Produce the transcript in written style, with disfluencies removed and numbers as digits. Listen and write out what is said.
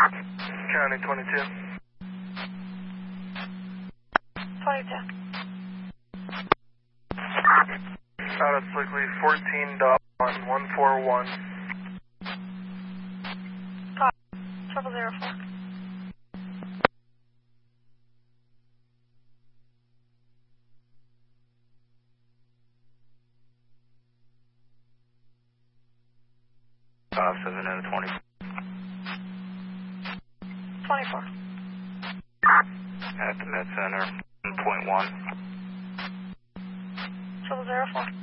County 22. 22. Out of Slickley 14.141. Copy. 0004. Five 7 out of 20. 24. At the Med Center 1.1. 0004.